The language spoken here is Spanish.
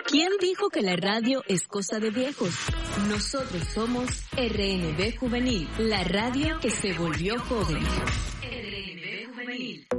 ¿Quién dijo que la radio es cosa de viejos? Nosotros somos RNB Juvenil, la radio que se volvió joven. RNB Juvenil.